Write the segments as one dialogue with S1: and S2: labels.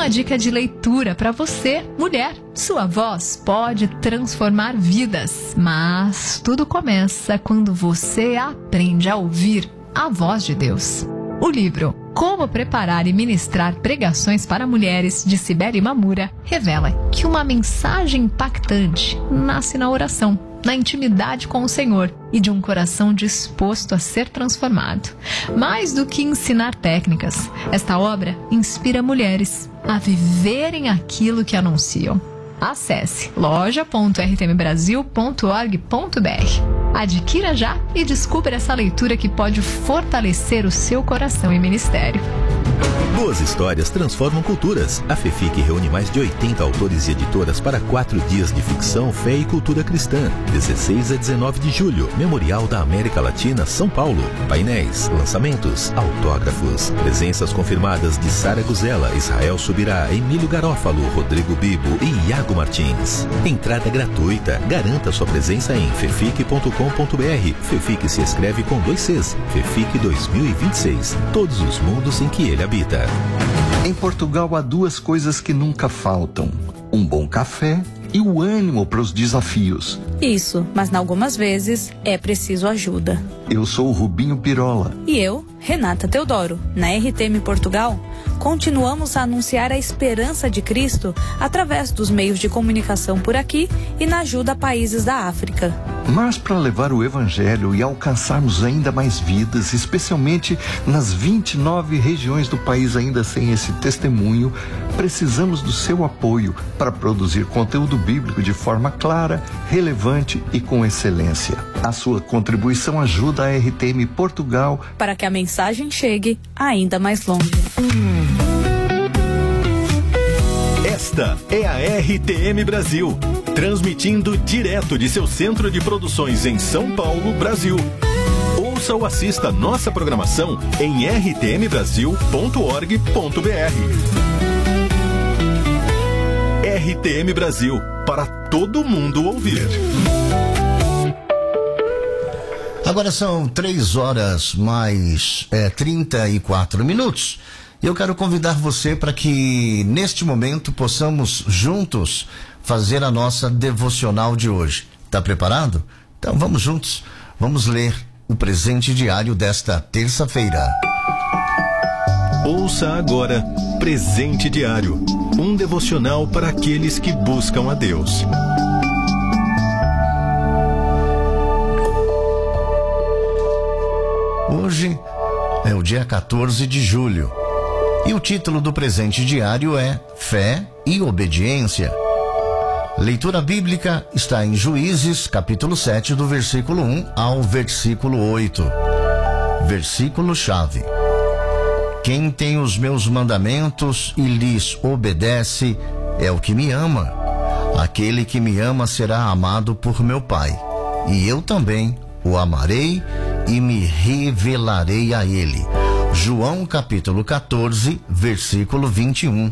S1: uma dica de leitura para você, mulher. Sua voz pode transformar vidas, mas tudo começa quando você aprende a ouvir a voz de Deus. O livro Como Preparar e Ministrar Pregações para Mulheres, de Cibele Mamura, revela que uma mensagem impactante nasce na oração, na intimidade com o Senhor e de um coração disposto a ser transformado. Mais do que ensinar técnicas, esta obra inspira mulheres a viverem aquilo que anunciam. Acesse loja.rtmbrasil.org.br. Adquira já e descubra essa leitura que pode fortalecer o seu coração e ministério.
S2: Boas histórias transformam culturas. A FEFIC reúne mais de 80 autores e editoras para 4 dias de ficção, fé e cultura cristã. 16 a 19 de julho, Memorial da América Latina, São Paulo. Painéis, lançamentos, autógrafos. Presenças confirmadas de Sara Guzela, Israel Subirá, Emílio Garófalo, Rodrigo Bibo e Iago Martins. Entrada gratuita. Garanta sua presença em fefic.com.br. FEFIC se escreve com 2 Cs. FEFIC 2026. Todos os mundos em que ele habita.
S3: Em Portugal há 2 coisas que nunca faltam: um bom café e o ânimo para os desafios.
S4: Isso, mas algumas vezes é preciso ajuda.
S3: Eu sou o Rubinho Pirola.
S4: E eu, Renata Teodoro. Na RTM Portugal, continuamos a anunciar a esperança de Cristo através dos meios de comunicação por aqui e na ajuda a países da África.
S3: Mas para levar o Evangelho e alcançarmos ainda mais vidas, especialmente nas 29 regiões do país ainda sem esse testemunho, precisamos do seu apoio para produzir conteúdo bíblico de forma clara, relevante e com excelência. A sua contribuição ajuda a RTM Portugal
S4: para que a mensagem chegue ainda mais longe.
S2: Esta é a RTM Brasil, transmitindo direto de seu centro de produções em São Paulo, Brasil. Ouça ou assista nossa programação em rtmbrasil.org.br. RTM Brasil, para todo mundo ouvir.
S5: Agora são 3 horas mais 34 minutos. Eu quero convidar você para que neste momento possamos juntos fazer a nossa devocional de hoje. Está preparado? Então vamos juntos, vamos ler o presente diário desta terça-feira.
S2: Ouça agora Presente Diário, um devocional para aqueles que buscam a Deus.
S5: Hoje é o dia 14 de julho e o título do presente diário é Fé e Obediência. Leitura bíblica está em Juízes, capítulo 7, do versículo 1 ao versículo 8. Versículo-chave: Quem tem os meus mandamentos e lhes obedece é o que me ama. Aquele que me ama será amado por meu Pai, e eu também o amarei e me revelarei a ele. João capítulo 14, versículo 21.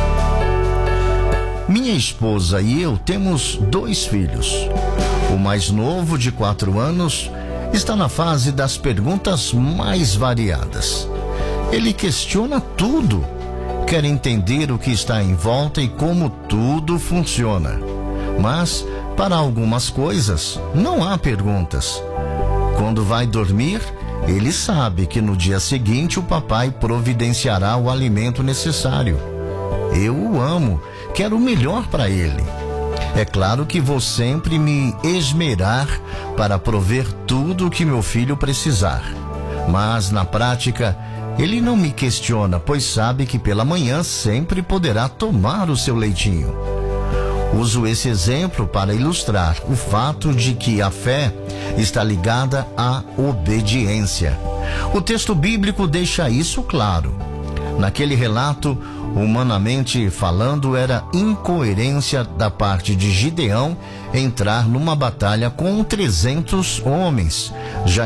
S5: Minha esposa e eu temos 2 filhos. O mais novo, de 4 anos, está na fase das perguntas mais variadas. Ele questiona tudo, quer entender o que está em volta e como tudo funciona. Mas, para algumas coisas, não há perguntas. Quando vai dormir, ele sabe que no dia seguinte o papai providenciará o alimento necessário. Eu o amo, quero o melhor para ele. É claro que vou sempre me esmerar para prover tudo o que meu filho precisar. Mas, na prática, ele não me questiona, pois sabe que pela manhã sempre poderá tomar o seu leitinho. Uso esse exemplo para ilustrar o fato de que a fé está ligada à obediência. O texto bíblico deixa isso claro. Naquele relato, humanamente falando, era incoerência da parte de Gideão entrar numa batalha com 300 homens. Já